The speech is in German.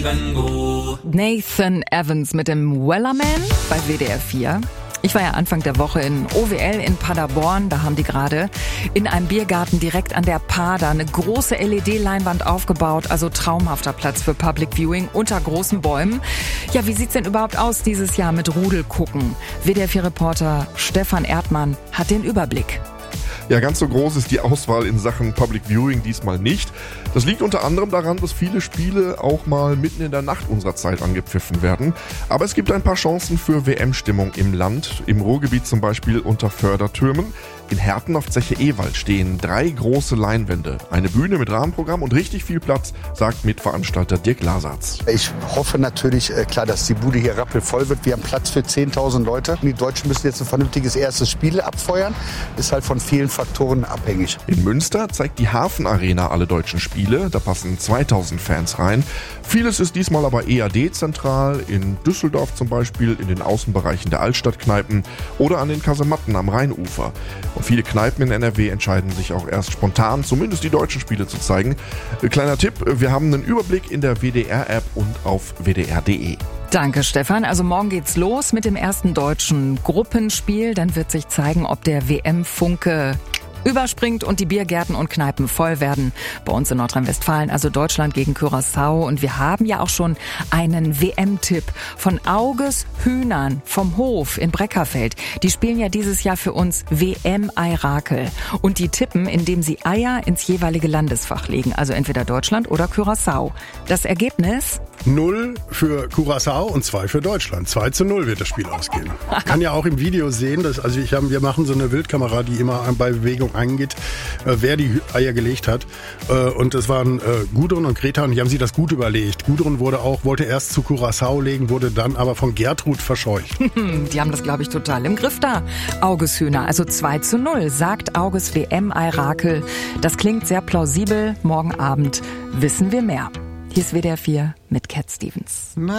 Nathan Evans mit dem Wellerman bei WDR 4. Ich war ja Anfang der Woche in OWL in Paderborn. Da haben die gerade in einem Biergarten direkt an der Pader eine große LED-Leinwand aufgebaut. Also traumhafter Platz für Public Viewing unter großen Bäumen. Ja, wie sieht's denn überhaupt aus dieses Jahr mit Rudelgucken? WDR 4-Reporter Stefan Erdmann hat den Überblick. Ja, ganz so groß ist die Auswahl in Sachen Public Viewing diesmal nicht. Das liegt unter anderem daran, dass viele Spiele auch mal mitten in der Nacht unserer Zeit angepfiffen werden. Aber es gibt ein paar Chancen für WM-Stimmung im Land. Im Ruhrgebiet zum Beispiel unter Fördertürmen. In Herten auf Zeche Ewald stehen 3 große Leinwände, eine Bühne mit Rahmenprogramm und richtig viel Platz, sagt Mitveranstalter Dirk Lasatz. Ich hoffe natürlich, klar, dass die Bude hier rappelvoll wird. Wir haben Platz für 10.000 Leute. Die Deutschen müssen jetzt ein vernünftiges erstes Spiel abfeuern. Ist halt von vielen Faktoren abhängig. In Münster zeigt die Hafenarena alle deutschen Spiele. Da passen 2.000 Fans rein. Vieles ist diesmal aber eher dezentral. In Düsseldorf zum Beispiel, in den Außenbereichen der Altstadtkneipen oder an den Kasematten am Rheinufer. Und viele Kneipen in NRW entscheiden sich auch erst spontan, zumindest die deutschen Spiele zu zeigen. Kleiner Tipp, wir haben einen Überblick in der WDR-App und auf wdr.de. Danke, Stefan. Also morgen geht's los mit dem ersten deutschen Gruppenspiel. Dann wird sich zeigen, ob der WM-Funke überspringt und die Biergärten und Kneipen voll werden. Bei uns in Nordrhein-Westfalen, also Deutschland gegen Curaçao. Und wir haben ja auch schon einen WM-Tipp von Auges Hühnern vom Hof in Breckerfeld. Die spielen ja dieses Jahr für uns WM-Ei-Rakel. Und die tippen, indem sie Eier ins jeweilige Landesfach legen. Also entweder Deutschland oder Curaçao. Das Ergebnis? 0 für Curaçao und 2 für Deutschland. 2:0 wird das Spiel ausgehen. Man kann ja auch im Video sehen, wir machen so eine Wildkamera, die immer bei Bewegung eingeht, wer die Eier gelegt hat. Und das waren Gudrun und Greta und die haben sich das gut überlegt. Gudrun wollte erst zu Curaçao legen, wurde dann aber von Gertrud verscheucht. Die haben das, glaube ich, total im Griff da. Auges Hühner, also 2:0, sagt Auges WM-Ei-Rakel. Das klingt sehr plausibel. Morgen Abend wissen wir mehr. Hier ist WDR 4 mit Cat Stevens.